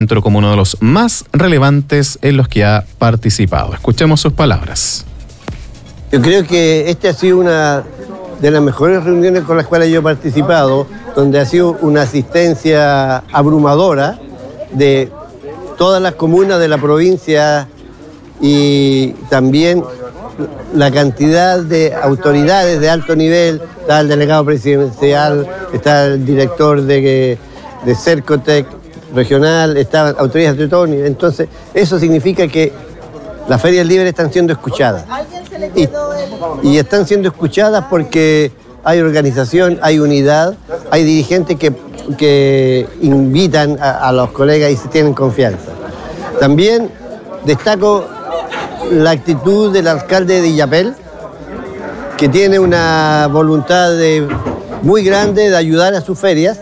como uno de los más relevantes en los que ha participado. Escuchemos sus palabras. Yo creo que esta ha sido una de las mejores reuniones con las cuales yo he participado, donde ha sido una asistencia abrumadora de todas las comunas de la provincia y también la cantidad de autoridades de alto nivel. Está el delegado presidencial, está el director de Cercotec regional, estaban autoridades de todo nivel. Entonces, eso significa que las ferias libres están siendo escuchadas. Y están siendo escuchadas porque hay organización, hay unidad, hay dirigentes que invitan a los colegas y se tienen confianza. También destaco la actitud del alcalde de Illapel, que tiene una voluntad muy grande de ayudar a sus ferias,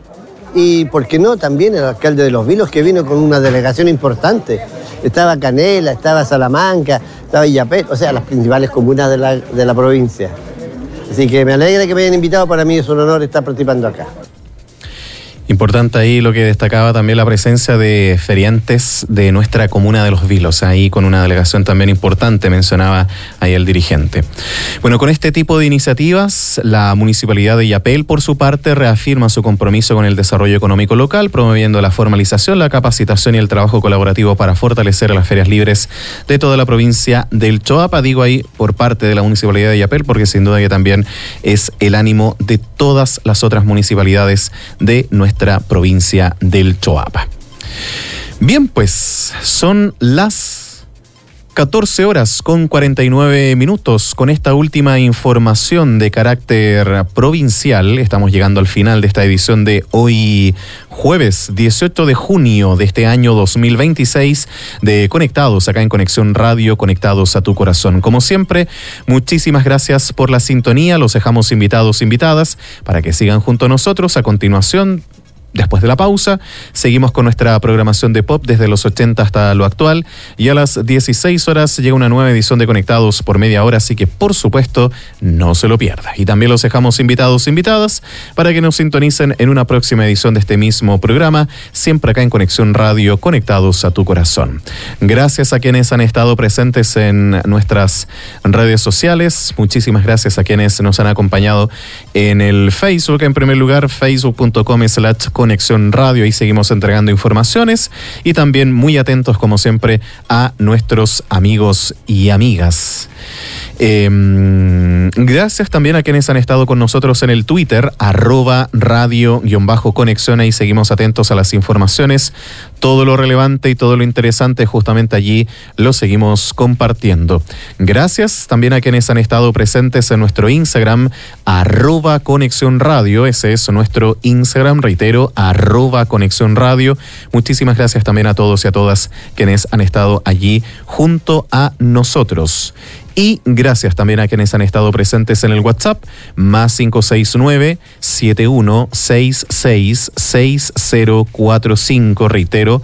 y, ¿por qué no?, también el alcalde de Los Vilos, que vino con una delegación importante. Estaba Canela, estaba Salamanca, estaba Illapel, o sea, las principales comunas de la provincia. Así que me alegra que me hayan invitado, para mí es un honor estar participando acá. Importante ahí lo que destacaba también la presencia de feriantes de nuestra comuna de Los Vilos, ahí con una delegación también importante, mencionaba ahí el dirigente. Bueno, con este tipo de iniciativas, la Municipalidad de Illapel, por su parte, reafirma su compromiso con el desarrollo económico local, promoviendo la formalización, la capacitación y el trabajo colaborativo para fortalecer las ferias libres de toda la provincia del Choapa. Digo ahí por parte de la Municipalidad de Illapel, porque sin duda que también es el ánimo de todas las otras municipalidades de nuestra provincia del Choapa. Bien, pues son las 14 horas con 49 minutos. Con esta última información de carácter provincial, estamos llegando al final de esta edición de hoy, jueves 18 de junio de este año 2026, de Conectados, acá en Conexión Radio, conectados a tu corazón. Como siempre, muchísimas gracias por la sintonía. Los dejamos invitados, invitadas, para que sigan junto a nosotros. A continuación, después de la pausa, seguimos con nuestra programación de pop desde los 80 hasta lo actual, y a las 16 horas llega una nueva edición de Conectados por media hora, así que por supuesto no se lo pierda. Y también los dejamos invitados, invitadas, para que nos sintonicen en una próxima edición de este mismo programa, siempre acá en Conexión Radio, conectados a tu corazón. Gracias a quienes han estado presentes en nuestras redes sociales, muchísimas gracias a quienes nos han acompañado en el Facebook, en primer lugar, facebook.com/Conexión Radio, y seguimos entregando informaciones, y también muy atentos como siempre a nuestros amigos y amigas. Gracias también a quienes han estado con nosotros en el Twitter, @radio_conexión, y seguimos atentos a las informaciones, todo lo relevante y todo lo interesante, justamente allí lo seguimos compartiendo. Gracias también a quienes han estado presentes en nuestro Instagram, @Conexión Radio, ese es nuestro Instagram, reitero, @Conexión Radio. Muchísimas gracias también a todos y a todas quienes han estado allí junto a nosotros. Y gracias también a quienes han estado presentes en el WhatsApp, +569-7166-6045, reitero,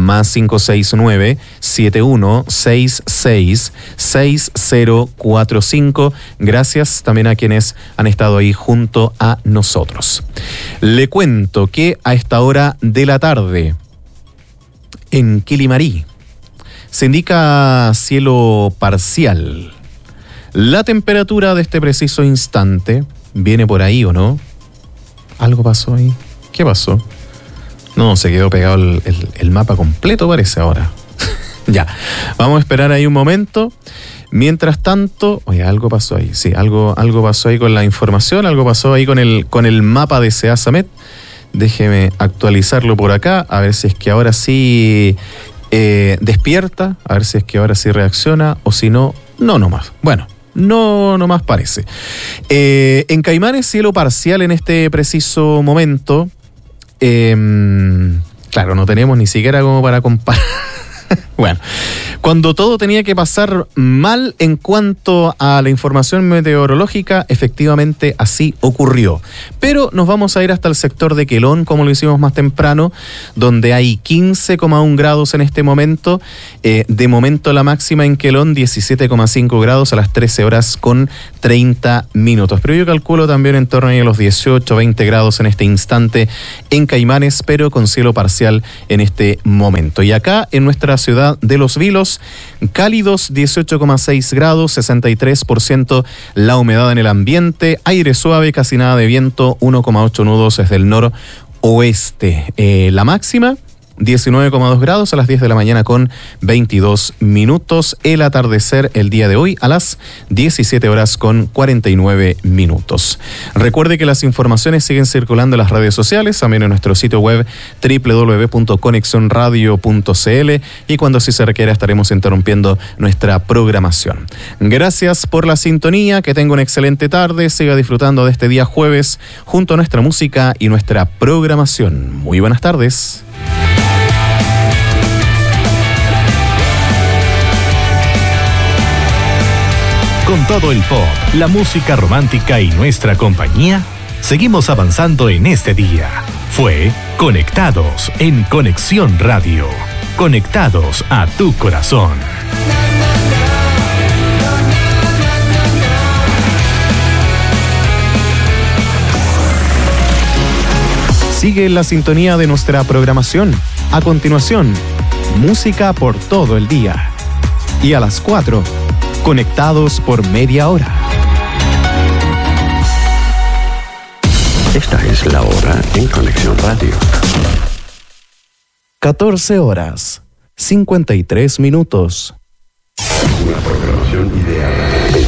+569-7166-6045. Gracias también a quienes han estado ahí junto a nosotros. Le cuento que a esta hora de la tarde, en Quilimarí, se indica cielo parcial. La temperatura de este preciso instante viene por ahí, ¿o no? ¿Algo pasó ahí? ¿Qué pasó? No, se quedó pegado el mapa completo, parece ahora. Ya, vamos a esperar ahí un momento. Mientras tanto, oye, algo pasó ahí. Sí, algo pasó ahí con la información, algo pasó ahí con el mapa de Ceasamet. Déjeme actualizarlo por acá, a ver si es que ahora sí despierta, a ver si es que ahora sí reacciona, o si no, no nomás. Bueno, no nomás parece. En Caimanes, cielo parcial en este preciso momento. Claro, no tenemos ni siquiera como para comparar. Bueno, cuando todo tenía que pasar mal en cuanto a la información meteorológica, efectivamente así ocurrió. Pero nos vamos a ir hasta el sector de Quelón, como lo hicimos más temprano, donde hay 15,1 grados en este momento. De momento la máxima en Quelón, 17,5 grados a las 13 horas con 30 minutos. Pero yo calculo también en torno a los 18, 20 grados en este instante en Caimanes, pero con cielo parcial en este momento. Y acá en nuestra ciudad de Los Vilos, cálidos 18,6 grados, 63% la humedad en el ambiente, aire suave, casi nada de viento, 1,8 nudos desde el noroeste. La máxima 19,2 grados a las 10 de la mañana con 22 minutos. El atardecer el día de hoy a las 17 horas con 49 minutos. Recuerde que las informaciones siguen circulando en las redes sociales, también en nuestro sitio web www.conexionradio.cl, y cuando así se requiera estaremos interrumpiendo nuestra programación. Gracias por la sintonía, que tenga una excelente tarde, siga disfrutando de este día jueves junto a nuestra música y nuestra programación. Muy buenas tardes. Con todo el pop, la música romántica y nuestra compañía, seguimos avanzando en este día. Fue Conectados en Conexión Radio. Conectados a tu corazón. Sigue la sintonía de nuestra programación. A continuación, música por todo el día. Y a las 4, Conectados por media hora. Esta es la hora en Conexión Radio. 14 horas, 53 minutos. Una programación ideada